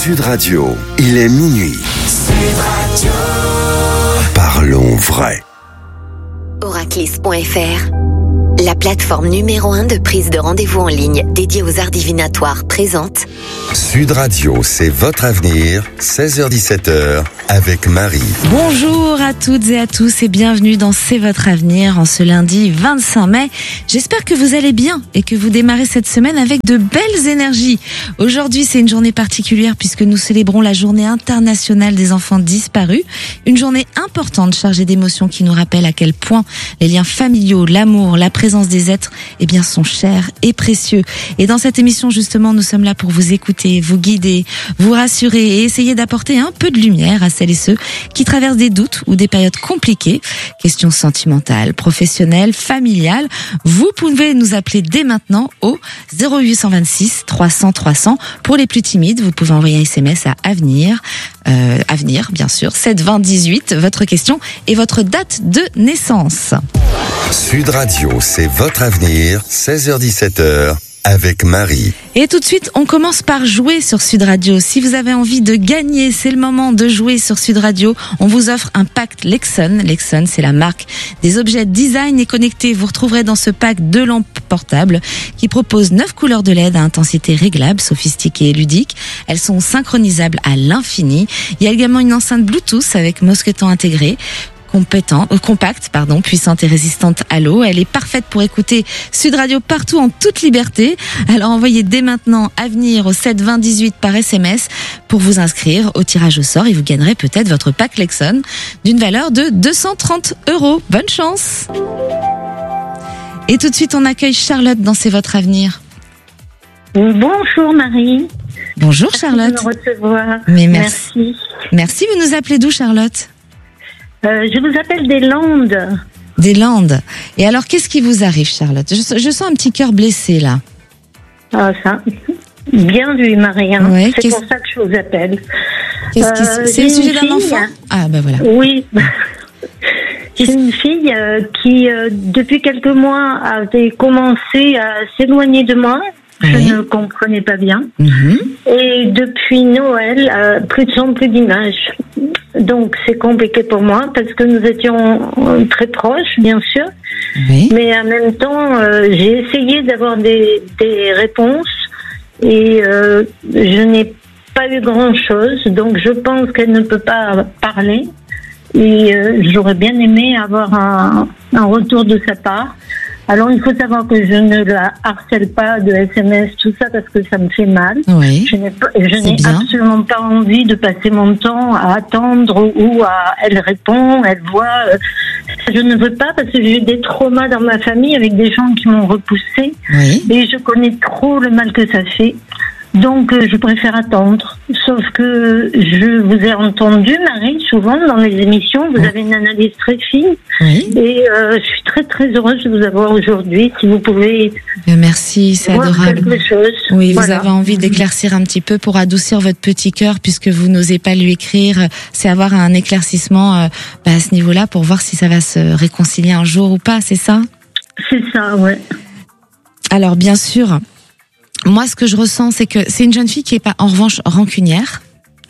Sud Radio, il est minuit. Sud Radio. Parlons vrai. Oraclis.fr, la plateforme numéro 1 de prise de rendez-vous en ligne dédiée aux arts divinatoires, présente Sud Radio, c'est votre avenir, 16h-17h, avec Marie. Bonjour à toutes et à tous et bienvenue dans C'est votre avenir en ce lundi 25 mai. J'espère que vous allez bien et que vous démarrez cette semaine avec de belles énergies. Aujourd'hui, c'est une journée particulière puisque nous célébrons la journée internationale des enfants disparus. Une journée importante chargée d'émotions qui nous rappelle à quel point les liens familiaux, l'amour, la présence des êtres, sont chers et précieux. Et dans cette émission, justement, nous sommes là pour vous écouter, vous guider, vous rassurer et essayer d'apporter un peu de lumière à celles et ceux qui traversent des doutes ou des périodes compliquées, questions sentimentales, professionnelles, familiales. Vous pouvez nous appeler dès maintenant au 0826 300 300. Pour les plus timides, vous pouvez envoyer un SMS à Avenir, bien sûr, 7 20 18, votre question et votre date de naissance. Sud Radio, c'est votre avenir, 16h-17h, avec Marie. Et tout de suite, on commence par jouer sur Sud Radio. Si vous avez envie de gagner, c'est le moment de jouer sur Sud Radio. On vous offre un pack Lexon. Lexon, c'est la marque des objets design et connectés. Vous retrouverez dans ce pack 2 lampes portables qui proposent 9 couleurs de LED à intensité réglable, sophistiquées et ludiques. Elles sont synchronisables à l'infini. Il y a également une enceinte Bluetooth avec mousqueton intégré. Compacte, puissante et résistante à l'eau. Elle est parfaite pour écouter Sud Radio partout en toute liberté. Alors envoyez dès maintenant Avenir au 7 20 18 par SMS pour vous inscrire au tirage au sort et vous gagnerez peut-être votre pack Lexon d'une valeur de 230 €. Bonne chance! Et tout de suite, on accueille Charlotte dans C'est votre avenir. Bonjour Marie. Bonjour Charlotte. Merci de me recevoir. Mais merci. Merci, vous nous appelez d'où Charlotte? Je vous appelle des Landes. Des Landes. Et alors, qu'est-ce qui vous arrive, Charlotte? Je sens un petit cœur blessé, là. Ah, ça. Bien vu, Marie. Ouais, c'est pour ça que je vous appelle. C'est le sujet d'un enfant? Ah, ben voilà. Oui. C'est une fille qui, depuis quelques mois, avait commencé à s'éloigner de moi. Je ne comprenais pas bien. Et depuis Noël, plus de son, plus d'image. Donc c'est compliqué pour moi parce que nous étions très proches, bien sûr. Oui. Mais en même temps, j'ai essayé d'avoir des réponses et je n'ai pas eu grand-chose. Donc je pense qu'elle ne peut pas parler. Et j'aurais bien aimé avoir un retour de sa part. Alors, il faut savoir que je ne la harcèle pas de SMS, tout ça, parce que ça me fait mal. Oui, je n'ai absolument pas envie de passer mon temps à attendre ou elle répond, elle voit. Je ne veux pas parce que j'ai eu des traumas dans ma famille avec des gens qui m'ont repoussée. Oui. Et je connais trop le mal que ça fait. Donc, je préfère attendre. Sauf que je vous ai entendu, Marie, souvent dans les émissions. Vous avez une analyse très fine. Oui. Et je suis très, très heureuse de vous avoir aujourd'hui. Si vous pouvez... Merci, c'est adorable. Quelque chose. Oui, voilà. Vous avez envie d'éclaircir un petit peu pour adoucir votre petit cœur puisque vous n'osez pas lui écrire. C'est avoir un éclaircissement à ce niveau-là pour voir si ça va se réconcilier un jour ou pas, c'est ça? C'est ça, ouais. Alors, bien sûr... Moi, ce que je ressens, c'est que c'est une jeune fille qui est pas, en revanche, rancunière.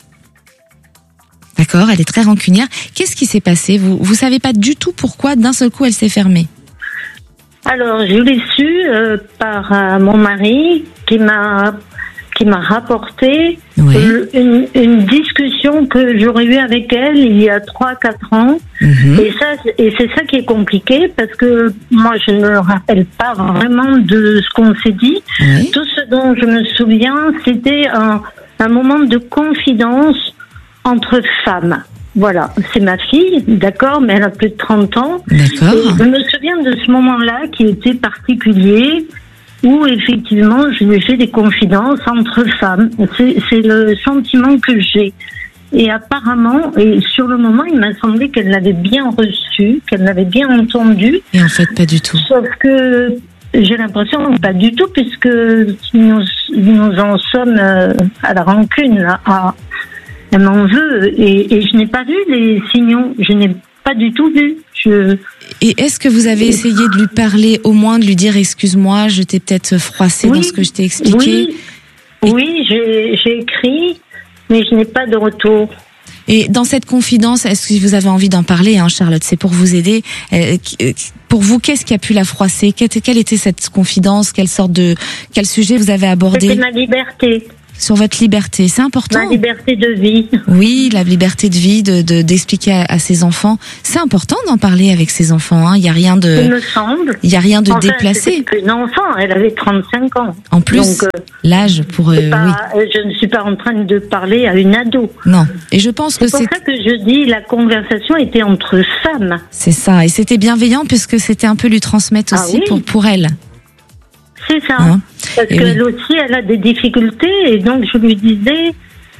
D'accord, elle est très rancunière. Qu'est-ce qui s'est passé? Vous savez pas du tout pourquoi, d'un seul coup, elle s'est fermée? Alors, je l'ai su par mon mari qui m'a rapporté une discussion que j'aurais eue avec elle il y a 3-4 ans. Et c'est ça qui est compliqué parce que moi je ne me rappelle pas vraiment de ce qu'on s'est dit. Tout ce dont je me souviens, c'était un moment de confidence entre femmes. Voilà, c'est ma fille, d'accord, mais elle a plus de 30 ans. D'accord. Et je me souviens de ce moment-là qui était particulier, où effectivement je lui ai fait des confidences entre femmes. C'est le sentiment que j'ai. Et apparemment, et sur le moment, il m'a semblé qu'elle l'avait bien reçu, qu'elle l'avait bien entendu. Et en fait, pas du tout. Sauf que j'ai l'impression pas du tout, puisque nous en sommes à la rancune, là. Elle m'en veut, et je n'ai pas vu les signaux. Je n'ai pas du tout vu. Et est-ce que vous avez essayé de lui parler, au moins de lui dire excuse-moi, je t'ai peut-être froissé dans ce que je t'ai expliqué? Oui, j'ai écrit mais je n'ai pas de retour. Et dans cette confidence, est-ce que vous avez envie d'en parler, Charlotte? C'est pour vous aider. Pour vous, qu'est-ce qui a pu la froisser? Quelle était cette confidence? Quel sujet vous avez abordé? C'était ma liberté. Sur votre liberté, c'est important. Ma liberté de vie. Oui, la liberté de vie, d'expliquer à ses enfants. C'est important d'en parler avec ses enfants. Il y a rien de. Il me semble. Il y a rien de déplacé. C'est une enfant. Elle avait 35 ans. En plus, donc, l'âge pour. Oui. Je ne suis pas en train de parler à une ado. Non. Et je pense que c'est pour ça que je dis la conversation était entre femmes. C'est ça. Et c'était bienveillant puisque c'était un peu lui transmettre aussi pour elle. C'est ça. Parce qu'elle aussi, elle a des difficultés. Et donc, je lui disais,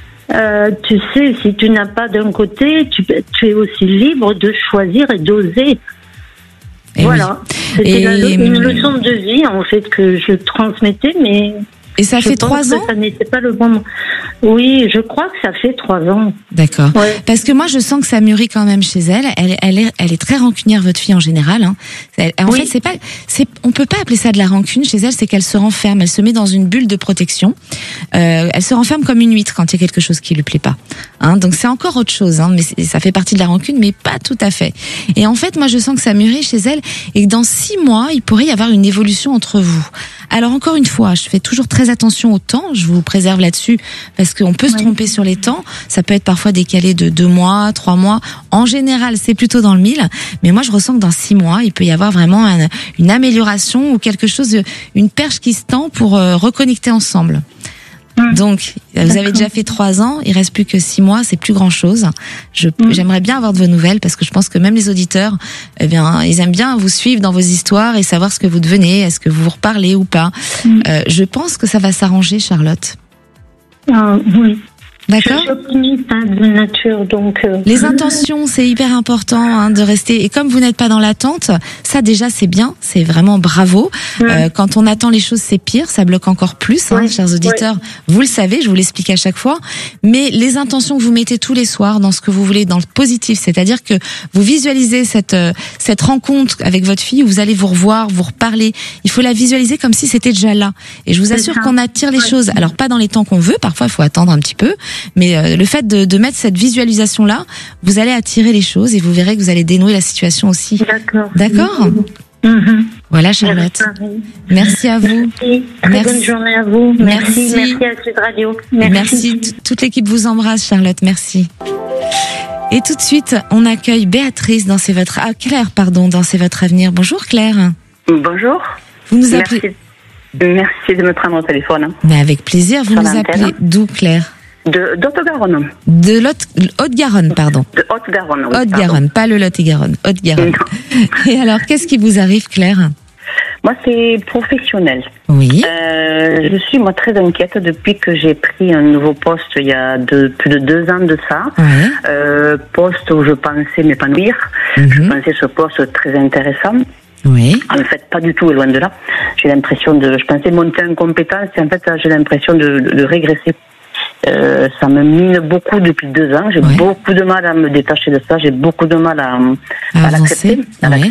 tu sais, si tu n'as pas d'un côté, tu es aussi libre de choisir et d'oser. Voilà. C'était une leçon de vie, en fait, que je transmettais, mais... Et ça fait 3 ans? Ça n'était pas le bon moment. Oui, je crois que ça fait 3 ans. D'accord. Ouais. Parce que moi, je sens que ça mûrit quand même chez elle. Elle est très rancunière, votre fille en général. En fait, on peut pas appeler ça de la rancune chez elle. C'est qu'elle se renferme. Elle se met dans une bulle de protection. Elle se renferme comme une huître quand il y a quelque chose qui lui plaît pas. Donc c'est encore autre chose. Mais ça fait partie de la rancune, mais pas tout à fait. Et en fait, moi, je sens que ça mûrit chez elle et que dans 6 mois, il pourrait y avoir une évolution entre vous. Alors encore une fois, je fais toujours très attention au temps. Je vous préserve là-dessus parce qu'on peut se tromper sur les temps. Ça peut être parfois décalé de 2 mois, 3 mois. En général, c'est plutôt dans le 1000. Mais moi, je ressens que dans 6 mois, il peut y avoir vraiment une amélioration ou quelque chose, une perche qui se tend pour reconnecter ensemble. Donc, vous avez déjà fait 3 ans, il reste plus que 6 mois, c'est plus grand chose. J'aimerais bien avoir de vos nouvelles parce que je pense que même les auditeurs, ils aiment bien vous suivre dans vos histoires et savoir ce que vous devenez, est-ce que vous vous reparlez ou pas. Je pense que ça va s'arranger, Charlotte. Oui. D'accord. Je suis optimiste de nature, donc. Les intentions, c'est hyper important de rester. Et comme vous n'êtes pas dans l'attente, ça déjà c'est bien, c'est vraiment bravo. Quand on attend les choses, c'est pire, ça bloque encore plus, chers auditeurs. Vous le savez, je vous l'explique à chaque fois. Mais les intentions que vous mettez tous les soirs dans ce que vous voulez, dans le positif, c'est-à-dire que vous visualisez cette rencontre avec votre fille où vous allez vous revoir, vous reparler. Il faut la visualiser comme si c'était déjà là. Et je vous assure qu'on attire les choses. Alors pas dans les temps qu'on veut, parfois il faut attendre un petit peu. Mais le fait de mettre cette visualisation-là, vous allez attirer les choses et vous verrez que vous allez dénouer la situation aussi. D'accord. Voilà, Charlotte. Merci à vous. Très bonne journée à vous. Merci à Sud Radio. Merci. Toute l'équipe vous embrasse, Charlotte. Merci. Et tout de suite, on accueille Béatrice dans Claire, dans C'est votre avenir. Bonjour Claire. Bonjour. Vous nous appelez. Merci de me prendre au téléphone. Mais avec plaisir. Vous nous appelez d'où, Claire? D'Haute-Garonne. De Haute-Garonne, pardon. De Haute-Garonne, oui. Haute-Garonne, pas le Lot-et-Garonne. Haute-Garonne. Et alors, qu'est-ce qui vous arrive, Claire? Moi, c'est professionnel. Oui. Je suis, très inquiète depuis que j'ai pris un nouveau poste il y a plus de 2 ans de ça. Oui. Poste où je pensais m'épanouir. Je pensais ce poste très intéressant. Oui. En fait, pas du tout, loin de là. J'ai l'impression je pensais monter en compétence et en fait, j'ai l'impression de régresser. Ça me mine beaucoup depuis 2 ans. J'ai beaucoup de mal à me détacher de ça. J'ai beaucoup de mal à l'accepter.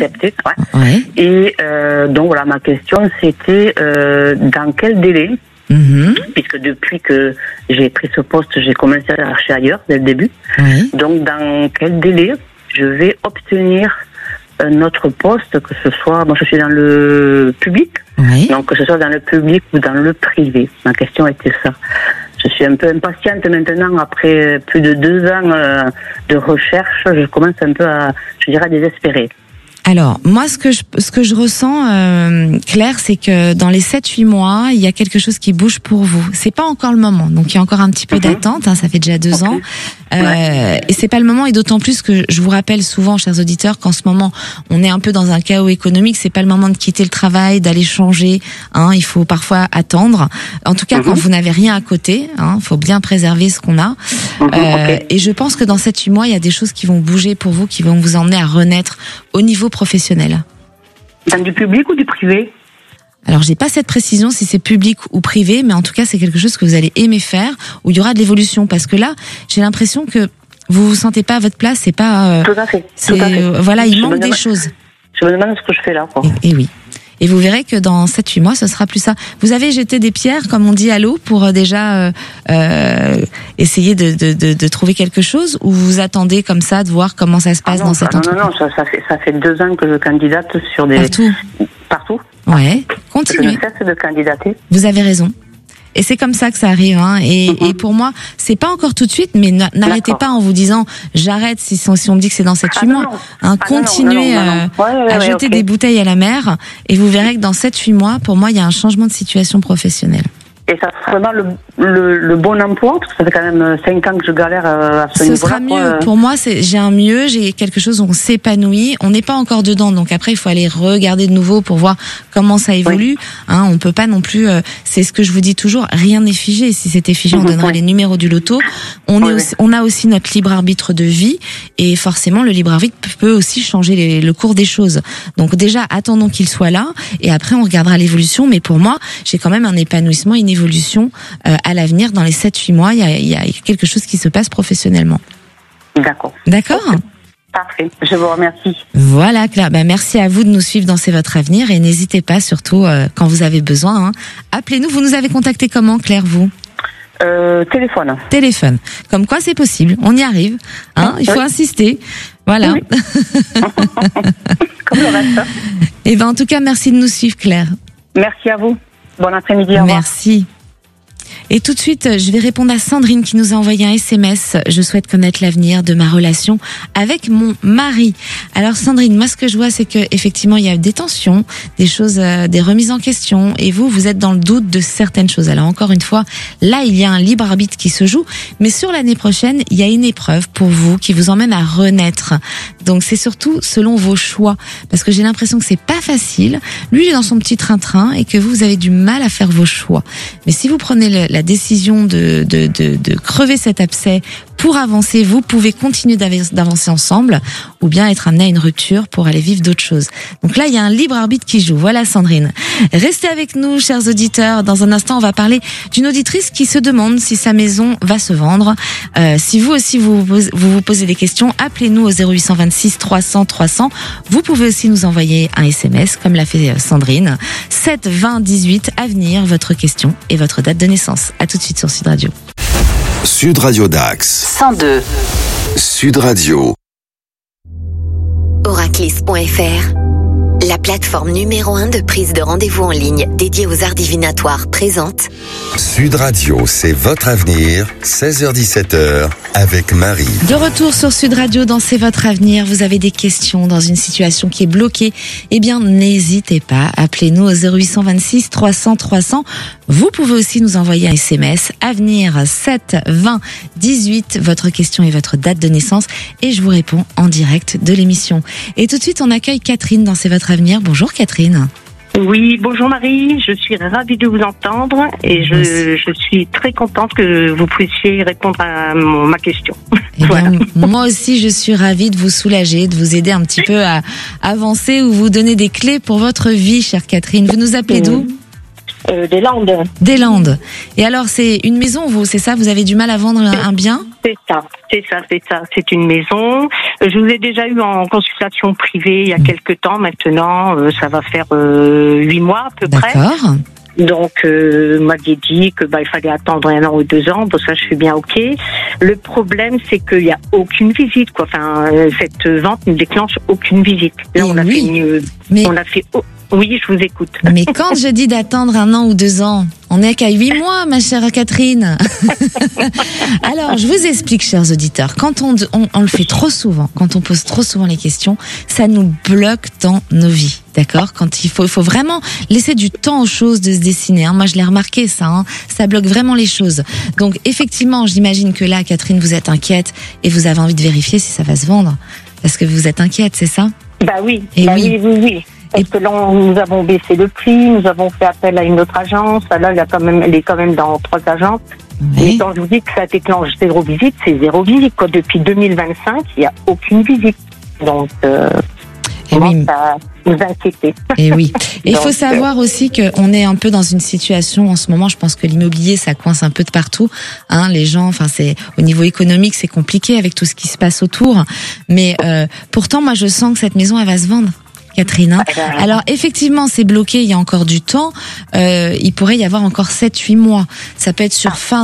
Ouais. Et donc voilà, ma question c'était dans quel délai, puisque depuis que j'ai pris ce poste, j'ai commencé à chercher ailleurs dès le début. Donc dans quel délai je vais obtenir un autre poste, que ce soit, moi je suis dans le public, donc que ce soit dans le public ou dans le privé. Ma question était ça. Je suis un peu impatiente maintenant, après plus de 2 ans de recherche, je commence un peu à désespérer. Alors, moi, ce que je ressens, Claire, c'est que dans les 7-8 mois, il y a quelque chose qui bouge pour vous. C'est pas encore le moment, donc il y a encore un petit peu d'attente. Ça fait déjà 2 ans, et c'est pas le moment. Et d'autant plus que je vous rappelle souvent, chers auditeurs, qu'en ce moment, on est un peu dans un chaos économique. C'est pas le moment de quitter le travail, d'aller changer. Il faut parfois attendre. En tout cas, quand vous n'avez rien à côté, il faut bien préserver ce qu'on a. Et je pense que dans 7-8 mois, il y a des choses qui vont bouger pour vous, qui vont vous emmener à renaître au niveau professionnel. Dans du public ou du privé? Alors, j'ai pas cette précision si c'est public ou privé, mais en tout cas, c'est quelque chose que vous allez aimer faire, où il y aura de l'évolution. Parce que là, j'ai l'impression que vous vous sentez pas à votre place, c'est pas... Tout à fait. Voilà, il manque des choses. Je me demande ce que je fais là, quoi. Et oui. Et vous verrez que dans 7-8 mois, ce sera plus ça. Vous avez jeté des pierres, comme on dit, à l'eau pour déjà essayer de trouver quelque chose, ou vous attendez comme ça de voir comment ça se passe dans cette entreprise? Non, ça fait 2 ans que je candidate sur des... Partout. Ouais, continuez. Je ne cesse de candidater. Vous avez raison. Et c'est comme ça que ça arrive, hein. Et pour moi, c'est pas encore tout de suite, mais n'arrêtez pas en vous disant j'arrête si on me dit que c'est dans 7-8 mois. Continuez à jeter des bouteilles à la mer, et vous verrez que dans 7-8 mois, pour moi, il y a un changement de situation professionnelle. Et ça sera vraiment le bon emploi, parce que ça fait quand même 5 ans que je galère à ce niveau-là. Ce sera mieux. Pour moi, j'ai quelque chose où on s'épanouit. On n'est pas encore dedans, donc après, il faut aller regarder de nouveau pour voir comment ça évolue. Hein, on peut pas non plus, c'est ce que je vous dis toujours, rien n'est figé. Si c'était figé, on donnerait les numéros du loto. On a aussi notre libre arbitre de vie, et forcément, le libre arbitre peut aussi changer le cours des choses. Donc déjà, attendons qu'il soit là, et après, on regardera l'évolution. Mais pour moi, j'ai quand même un épanouissement, une évolution à l'avenir. Dans les 7-8 mois, il y a quelque chose qui se passe professionnellement. D'accord. Parfait, je vous remercie. Voilà, Claire, merci à vous de nous suivre dans C'est votre avenir, et n'hésitez pas, surtout quand vous avez besoin, appelez-nous. Vous nous avez contacté comment, Claire, vous? Téléphone. Comme quoi, c'est possible, on y arrive. Il faut insister. Voilà. Oui. Comme le reste. Et en tout cas, merci de nous suivre, Claire. Merci à vous. Bon après-midi, au revoir. Merci. Et tout de suite, je vais répondre à Sandrine qui nous a envoyé un SMS. Je souhaite connaître l'avenir de ma relation avec mon mari. Alors Sandrine, moi ce que je vois, c'est que effectivement il y a des tensions, des choses, des remises en question, et vous êtes dans le doute de certaines choses. Alors encore une fois, là il y a un libre arbitre qui se joue, mais sur l'année prochaine, il y a une épreuve pour vous qui vous emmène à renaître. Donc c'est surtout selon vos choix, parce que j'ai l'impression que c'est pas facile. Lui il est dans son petit train-train, et que vous avez du mal à faire vos choix. Mais si vous prenez la décision de crever cet abcès pour avancer, vous pouvez continuer d'avancer ensemble, ou bien être amené à une rupture pour aller vivre d'autres choses. Donc là, il y a un libre arbitre qui joue. Voilà, Sandrine. Restez avec nous, chers auditeurs. Dans un instant, on va parler d'une auditrice qui se demande si sa maison va se vendre. Si vous aussi, vous posez des questions, appelez-nous au 0826 300 300. Vous pouvez aussi nous envoyer un SMS, comme l'a fait Sandrine. 7 20 18, avenir, votre question et votre date de naissance. À tout de suite sur Sud Radio. Sud Radio Dax 102. Sud Radio. Oraclis.fr, la plateforme numéro 1 de prise de rendez-vous en ligne dédiée aux arts divinatoires, présente Sud Radio, c'est votre avenir, 16h-17h, avec Marie. De retour sur Sud Radio dans C'est votre avenir. Vous avez des questions dans une situation qui est bloquée, eh bien n'hésitez pas, appelez-nous au 0826 300 300. Vous pouvez aussi nous envoyer un SMS, avenir 7 20 18, votre question et votre date de naissance, et je vous réponds en direct de l'émission. Et tout de suite, on accueille Catherine dans C'est votre avenir. Bonjour Catherine. Oui, bonjour Marie, je suis ravie de vous entendre, et je suis très contente que vous puissiez répondre à ma question. Eh bien, moi aussi, je suis ravie de vous soulager, de vous aider un petit peu à avancer ou vous donner des clés pour votre vie, chère Catherine. Vous nous appelez d'où ? Des Landes. Des Landes. Et alors, c'est une maison, c'est ça ? Vous avez du mal à vendre un bien ? C'est ça. C'est une maison. Je vous ai déjà eu en consultation privée il y a quelques temps maintenant. Ça va faire 8 mois à peu près. D'accord. Donc, m'aviez dit que il fallait attendre 1 an ou 2 ans. Bon, ça, je suis bien ok. Le problème, c'est qu'il y a aucune visite, quoi. Enfin, cette vente ne déclenche aucune visite. Là, on a fait oui, je vous écoute. Mais quand je dis d'attendre 1 an ou 2 ans, on n'est qu'à 8 mois, ma chère Catherine. Alors, je vous explique, chers auditeurs. Quand on le fait trop souvent, quand on pose trop souvent les questions, ça nous bloque dans nos vies. D'accord ? Quand il faut vraiment laisser du temps aux choses de se dessiner. Moi, je l'ai remarqué, ça. Ça bloque vraiment les choses. Donc, effectivement, j'imagine que là, Catherine, vous êtes inquiète et vous avez envie de vérifier si ça va se vendre. Parce que vous êtes inquiète, c'est ça ? Oui. Oui. Parce que là, nous avons baissé le prix, nous avons fait appel à une autre agence. Là, elle est quand même dans 3 agences. Oui. Et quand je vous dis que ça déclenche 0 visite, c'est 0 visite. Depuis 2025, il n'y a aucune visite. Donc, ça nous inquiétait. Et oui. Et il faut savoir aussi qu'on est un peu dans une situation en ce moment. Je pense que l'immobilier, ça coince un peu de partout. Les gens, c'est au niveau économique, c'est compliqué avec tout ce qui se passe autour. Mais pourtant, moi, je sens que cette maison, elle va se vendre. Catherine. Hein. Alors effectivement, c'est bloqué, il y a encore du temps. Il pourrait y avoir encore 7-8 mois. Ça peut être sur fin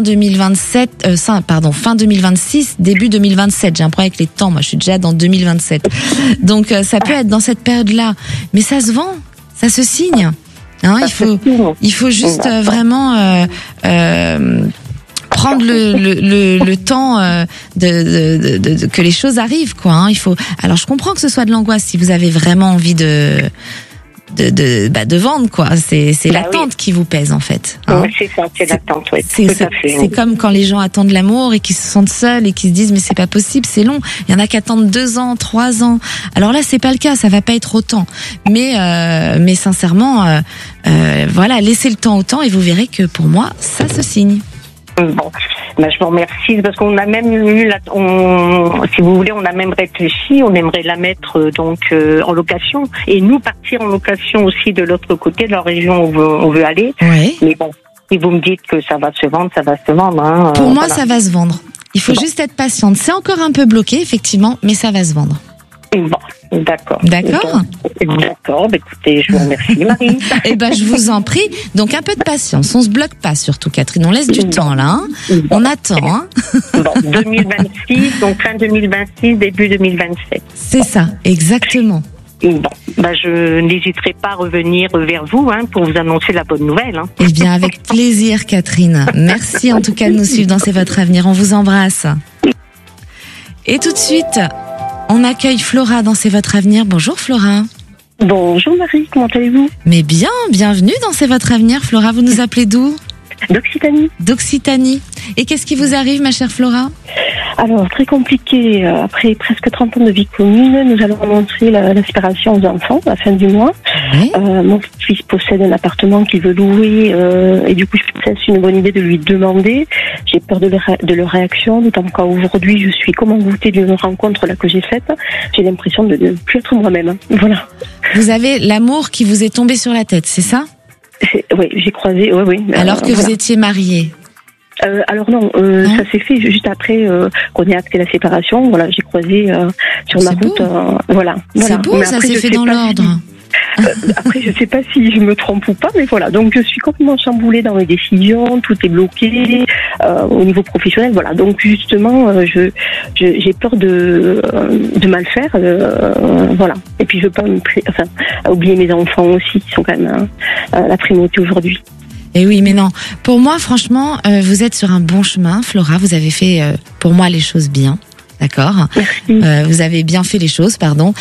2026, début 2027. J'ai un problème avec les temps, moi je suis déjà dans 2027. Donc ça peut être dans cette période-là. Mais ça se vend, ça se signe. Hein, il faut juste vraiment prendre le temps que les choses arrivent, quoi. Hein. Alors je comprends que ce soit de l'angoisse si vous avez vraiment envie de vendre, quoi. C'est l'attente qui vous pèse, en fait. Hein. Oui, c'est ça, c'est l'attente, oui. C'est comme quand les gens attendent l'amour et qu'ils se sentent seuls et qu'ils se disent mais c'est pas possible, c'est long. Il y en a qui attendent 2 ans, 3 ans. Alors là, c'est pas le cas, ça va pas être autant. Mais sincèrement, voilà, laissez le temps au temps et vous verrez que pour moi, ça se signe. Bon, je vous remercie parce qu'on a même eu, si vous voulez, on a même réfléchi, on aimerait la mettre en location et nous partir en location aussi de l'autre côté de la région où on veut aller. Oui. Mais bon, si vous me dites que ça va se vendre, ça va se vendre. Hein, pour moi, ça va se vendre. Il faut juste être patiente. C'est encore un peu bloqué, effectivement, mais ça va se vendre. Bon, d'accord. D'accord. Écoutez, je vous remercie, Marie. Je vous en prie. Donc, un peu de patience. On se bloque pas, surtout, Catherine. On laisse du temps, là. Hein. On attend, hein. 2026, donc fin 2026, début 2027. C'est ça, exactement. Je n'hésiterai pas à revenir vers vous, pour vous annoncer la bonne nouvelle. Hein. Eh bien, avec plaisir, Catherine. Merci, en tout cas, de nous suivre dans C'est votre avenir. On vous embrasse. Et tout de suite, on accueille Flora dans C'est votre avenir. Bonjour Flora. Bonjour Marie, comment allez-vous? Mais bien, bienvenue dans C'est votre avenir. Flora, vous nous appelez d'où? D'Occitanie. Et qu'est-ce qui vous arrive, ma chère Flora? Alors, très compliqué. Après presque 30 ans de vie commune, nous allons annoncer la séparation aux enfants à la fin du mois. Oui. Mon fils possède un appartement qu'il veut louer et du coup, je pense que c'est une bonne idée de lui demander. J'ai peur de leur réaction, d'autant qu'aujourd'hui, je suis comme envoûtée d'une rencontre là que j'ai faite. J'ai l'impression de ne plus être moi-même. Voilà. Vous avez l'amour qui vous est tombé sur la tête, c'est ça? Oui, j'ai croisé, oui. Alors que vous étiez mariée? Alors non, ça s'est fait juste après qu'on ait acté la séparation. Voilà, j'ai croisé sur ma route. Voilà. C'est beau, ça s'est fait dans l'ordre. Après, je sais pas si je me trompe ou pas, mais voilà. Donc, je suis complètement chamboulée dans mes décisions. Tout est bloqué au niveau professionnel. Voilà. Donc, justement, j'ai peur de mal faire. Voilà. Et puis, je veux pas oublier mes enfants aussi, qui sont quand même la primauté aujourd'hui. Et oui, mais non. Pour moi, franchement, vous êtes sur un bon chemin, Flora. Vous avez fait, pour moi, les choses bien. D'accord. Vous avez bien fait les choses, pardon.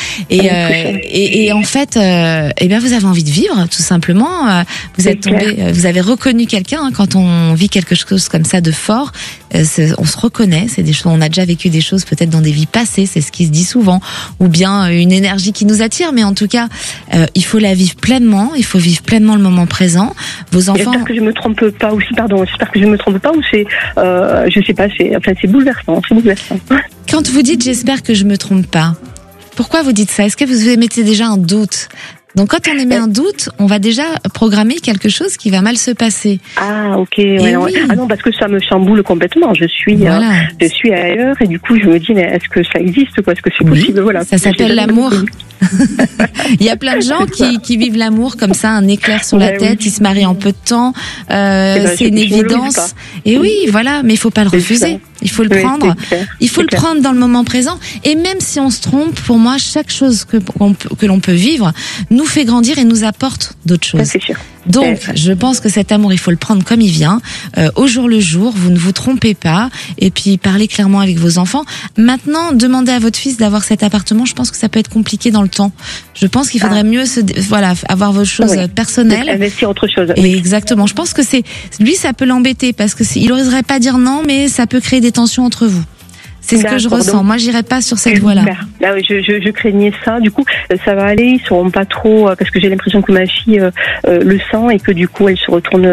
Et en fait, vous avez envie de vivre, tout simplement. Vous êtes tombé, vous avez reconnu quelqu'un. Quand on vit quelque chose comme ça de fort, on se reconnaît. C'est des choses. On a déjà vécu des choses peut-être dans des vies passées. C'est ce qui se dit souvent, ou bien une énergie qui nous attire. Mais en tout cas, il faut la vivre pleinement. Il faut vivre pleinement le moment présent. Vos enfants. J'espère que je me trompe pas aussi. Pardon. J'espère que je me trompe pas ou c'est, je sais pas. C'est bouleversant. C'est bouleversant. Quand vous dites « j'espère que je me trompe pas », pourquoi vous dites ça? Est-ce que vous émettez déjà un doute? Donc quand on émet un doute, on va déjà programmer quelque chose qui va mal se passer. Ah ok. Oui. Ah non, parce que ça me chamboule complètement. Je suis ailleurs et du coup je me dis mais est-ce que ça existe quoi? Est-ce que c'est possible? Voilà. Ça s'appelle l'amour. Il y a plein de gens qui vivent l'amour comme ça, un éclair sur la tête, ils se marient en peu de temps, c'est une évidence. Et oui, voilà, mais il faut pas le refuser. Il faut le prendre. Il faut le prendre dans le moment présent. Et même si on se trompe, pour moi, chaque chose que l'on peut vivre nous fait grandir et nous apporte d'autres choses. C'est sûr. Donc, je pense que cet amour, il faut le prendre comme il vient, au jour le jour. Vous ne vous trompez pas, et puis parlez clairement avec vos enfants. Maintenant, demandez à votre fils d'avoir cet appartement. Je pense que ça peut être compliqué dans le temps. Je pense qu'il faudrait mieux avoir vos choses personnelles. Investir autre chose. Et exactement. Je pense que lui, ça peut l'embêter parce que il n'oserait pas dire non, mais ça peut créer des tensions entre vous. C'est ce que je ressens. Donc, moi, j'irai pas sur cette voie-là. Là, je craignais ça. Du coup, ça va aller. Ils seront pas trop, parce que j'ai l'impression que ma fille le sent et que du coup, elle se retourne.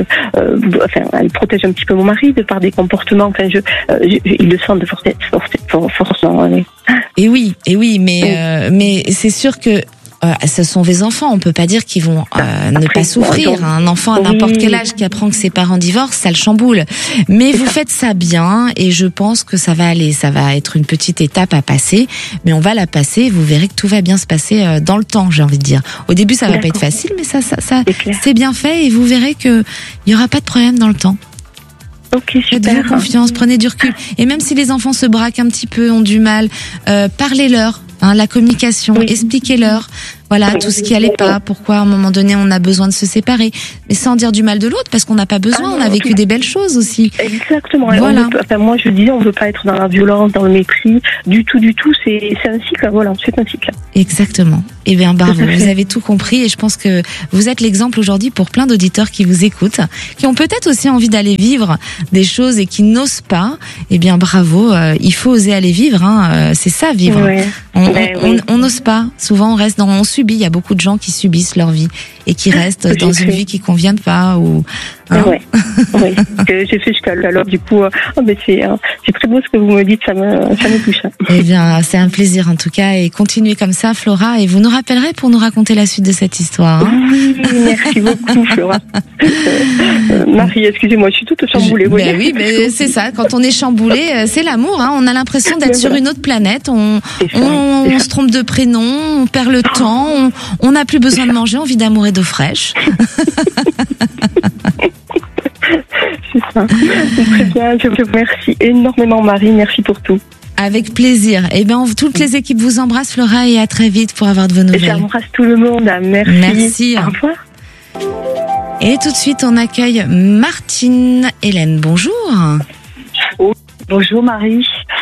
Elle protège un petit peu mon mari de par des comportements. Enfin, il le sent de force. Et oui, mais c'est sûr que ce sont des enfants, on peut pas dire qu'ils vont ne pas souffrir. Un enfant à n'importe quel âge qui apprend que ses parents divorcent, ça le chamboule. Mais vous faites ça bien, et je pense que ça va aller. Ça va être une petite étape à passer, mais on va la passer. Et vous verrez que tout va bien se passer dans le temps, j'ai envie de dire. Au début, ça va pas être facile, mais ça c'est bien fait, et vous verrez que il y aura pas de problème dans le temps. Ok, super. Faites-vous confiance, prenez du recul. Et même si les enfants se braquent un petit peu, ont du mal, parlez-leur. La communication, expliquez-leur, tout ce qui allait pas, pourquoi à un moment donné on a besoin de se séparer, mais sans dire du mal de l'autre, parce qu'on n'a pas besoin, on a vécu des belles choses aussi. Exactement. Voilà. Moi je disais, on veut pas être dans la violence, dans le mépris, du tout. C'est un cycle, c'est un cycle. Exactement. Eh bien, bravo, vous avez tout compris, et je pense que vous êtes l'exemple aujourd'hui pour plein d'auditeurs qui vous écoutent, qui ont peut-être aussi envie d'aller vivre des choses et qui n'osent pas. Eh bien, bravo, il faut oser aller vivre, c'est ça, vivre. Ouais. On n'ose pas. Souvent, on subit. Il y a beaucoup de gens qui subissent leur vie et qui restent dans une vie qui convient pas ou. Oui. J'ai fait jusqu'à l'heure. Du coup, c'est très beau ce que vous me dites. Ça me touche. Eh bien, c'est un plaisir en tout cas, et continuez comme ça, Flora, et vous nous rappellerez pour nous raconter la suite de cette histoire. Oui, merci beaucoup, Flora. Marie, excusez-moi, je suis toute chamboulée. Oui, mais c'est ça. Quand on est chamboulé, c'est l'amour. On a l'impression d'être sur une autre planète. On se trompe de prénom, on perd le temps, on n'a plus besoin de manger, on vit d'amour et d'eau fraîche. C'est ça. Très bien, je vous remercie énormément, Marie. Merci pour tout. Avec plaisir. Eh bien, toutes les équipes vous embrassent, Flora, et à très vite pour avoir de vos nouvelles. J'embrasse tout le monde. Merci. Au revoir. Et tout de suite, on accueille Martine Hélène. Bonjour. Bonjour Marie.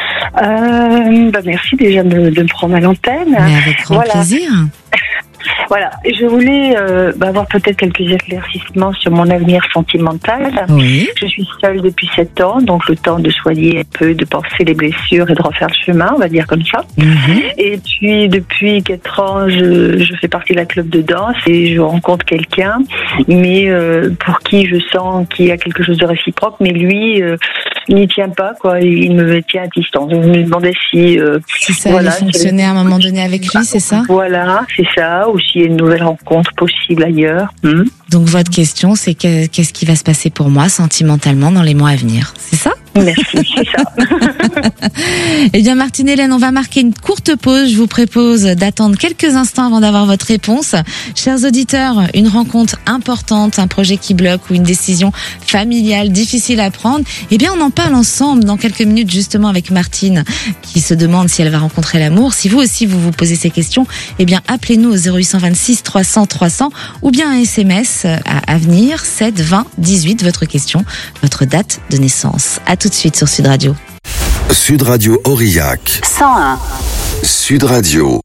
Merci déjà de me prendre à l'antenne. Mais avec grand plaisir. Voilà, je voulais avoir peut-être quelques éclaircissements sur mon avenir sentimental. Oui. Je suis seule depuis 7 ans, donc le temps de soigner un peu, de penser les blessures et de refaire le chemin, on va dire comme ça. Et puis depuis 4 ans, je fais partie d'un club de danse et je rencontre quelqu'un, mais pour qui je sens qu'il y a quelque chose de réciproque, mais lui, il n'y tient pas, quoi. Il me tient à distance. Je me demandais si ça allait fonctionner à un moment donné avec lui, c'est ça? Voilà, c'est ça. Ou s'il y a une nouvelle rencontre possible ailleurs. Donc votre question, c'est qu'est-ce qui va se passer pour moi sentimentalement dans les mois à venir, c'est ça? Merci, c'est ça. Eh bien, Martine Hélène, on va marquer une courte pause. Je vous propose d'attendre quelques instants avant d'avoir votre réponse. Chers auditeurs, une rencontre importante, un projet qui bloque ou une décision familiale difficile à prendre, eh bien, on en parle ensemble dans quelques minutes, justement, avec Martine, qui se demande si elle va rencontrer l'amour. Si vous aussi, vous vous posez ces questions, eh bien, appelez-nous au 0826 300 300 ou bien un SMS à venir, 7 20 18, votre question, votre date de naissance. À tout de suite sur Sud Radio. Sud Radio Aurillac. 101. Sud Radio.